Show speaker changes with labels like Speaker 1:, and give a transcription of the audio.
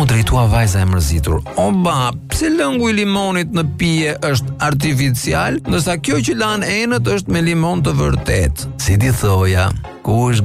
Speaker 1: mu drejtua vajza e mërzitur. Oba, pse lëngu i limonit në pije është artificial, ndërsa kjo që lan enët është me limon të vërtet. Si ti thoja, ku është